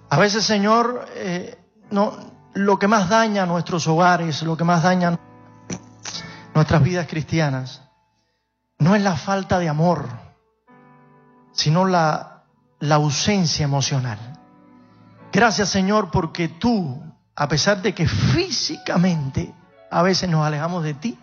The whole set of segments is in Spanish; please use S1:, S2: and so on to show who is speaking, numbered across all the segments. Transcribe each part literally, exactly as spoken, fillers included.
S1: A veces, Señor, eh, no, lo que más daña a nuestros hogares, lo que más daña nuestras vidas cristianas, no es la falta de amor, sino la, la ausencia emocional. Gracias, Señor, porque tú, a pesar de que físicamente a veces nos alejamos de ti,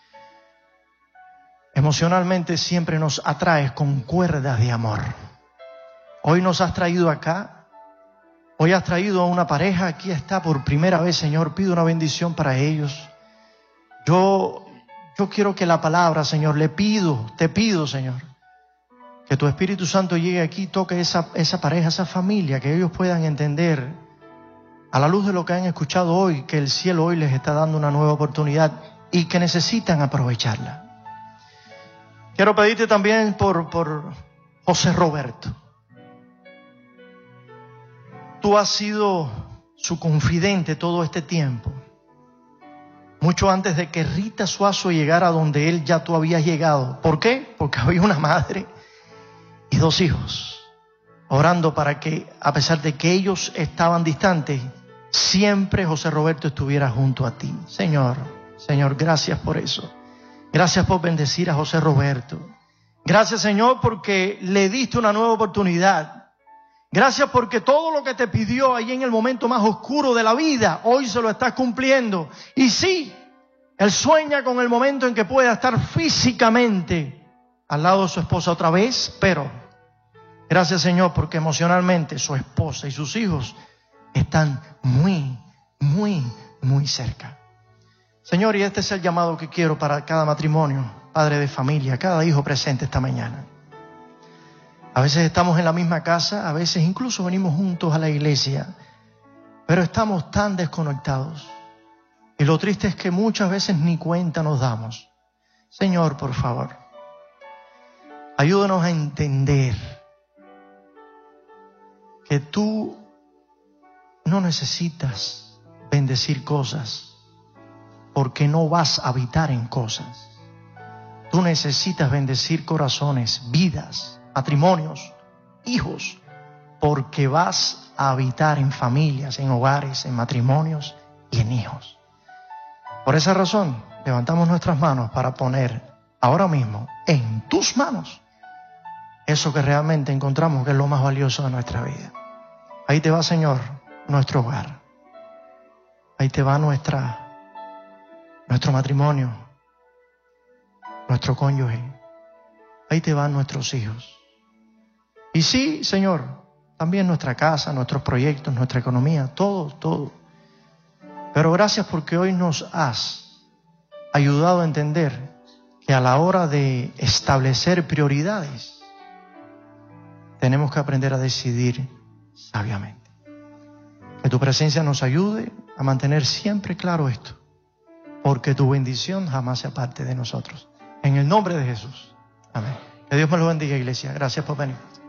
S1: emocionalmente siempre nos atraes con cuerdas de amor. Hoy nos has traído acá, hoy has traído a una pareja, aquí está por primera vez, Señor, pido una bendición para ellos. Yo, yo quiero que la palabra, Señor, le pido, te pido, Señor, que tu Espíritu Santo llegue aquí, toque esa, esa pareja, esa familia, que ellos puedan entender, a la luz de lo que han escuchado hoy, que el cielo hoy les está dando una nueva oportunidad y que necesitan aprovecharla. Quiero pedirte también por, por José Roberto. Tú has sido su confidente todo este tiempo. Mucho antes de que Rita Suazo llegara donde él, ya tú habías llegado. ¿Por qué? Porque había una madre y dos hijos orando para que, a pesar de que ellos estaban distantes, siempre José Roberto estuviera junto a ti. Señor, Señor, gracias por eso. Gracias por bendecir a José Roberto. Gracias, Señor, porque le diste una nueva oportunidad. Gracias porque todo lo que te pidió ahí en el momento más oscuro de la vida, hoy se lo estás cumpliendo. Y sí, él sueña con el momento en que pueda estar físicamente al lado de su esposa otra vez, pero gracias, Señor, porque emocionalmente su esposa y sus hijos están muy, muy, muy cerca. Señor, y este es el llamado que quiero para cada matrimonio, padre de familia, cada hijo presente esta mañana. A veces estamos en la misma casa, a veces incluso venimos juntos a la iglesia, pero estamos tan desconectados. Y lo triste es que muchas veces ni cuenta nos damos. Señor, por favor, ayúdanos a entender que tú no necesitas bendecir cosas porque no vas a habitar en cosas. Tú necesitas bendecir corazones, vidas, matrimonios, hijos, porque vas a habitar en familias, en hogares, en matrimonios y en hijos. Por esa razón, levantamos nuestras manos para poner ahora mismo en tus manos eso que realmente encontramos que es lo más valioso de nuestra vida. Ahí te va, Señor, nuestro hogar. Ahí te va nuestra, nuestro matrimonio, nuestro cónyuge. Ahí te van nuestros hijos. Y sí, Señor, también nuestra casa, nuestros proyectos, nuestra economía, todo, todo. Pero gracias porque hoy nos has ayudado a entender que a la hora de establecer prioridades, tenemos que aprender a decidir sabiamente. Que tu presencia nos ayude a mantener siempre claro esto, porque tu bendición jamás se aparte de nosotros. En el nombre de Jesús. Amén. Que Dios me lo bendiga, iglesia. Gracias por venir.